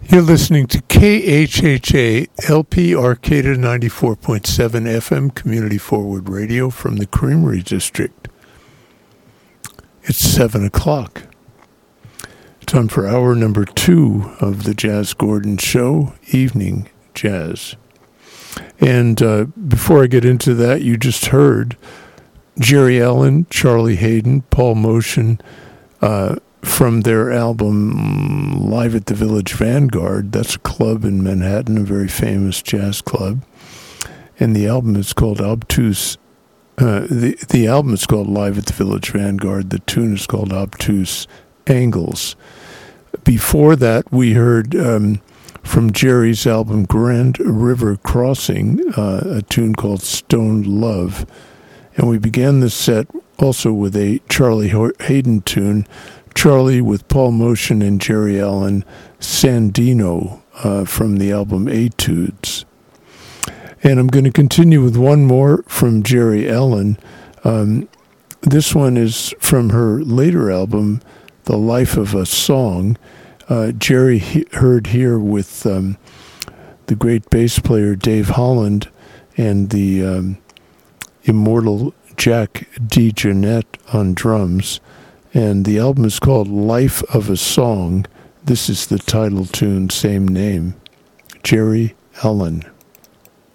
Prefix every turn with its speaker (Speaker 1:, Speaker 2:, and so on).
Speaker 1: You're listening to KHHA LP Arcata 94.7 FM Community Forward Radio from the Creamery District. It's 7 o'clock. Time for hour number 2 of the Jazz Gordon Show, Evening Jazz. And before I get into that, you just heard Jerry Allen, Charlie Haden, Paul Motian, from their album Live at the Village Vanguard. That's a club in Manhattan, a very famous jazz club. And the album is called Obtuse. The album is called Live at the Village Vanguard. The tune is called Obtuse Angles. Before that, we heard from Jerry's album Grand River Crossing, a tune called Stone Love. And we began this set also with a Charlie Haden tune, Charlie with Paul Motian and Jerry Allen, Sandino, from the album Etudes. And I'm going to continue with one more from Jerry Allen. This one is from her later album, The Life of a Song. Jerry heard here with the great bass player Dave Holland and the immortal Jack DeJohnette on drums. And the album is called Life of a Song. This is the title tune, same name. Jerry Allen.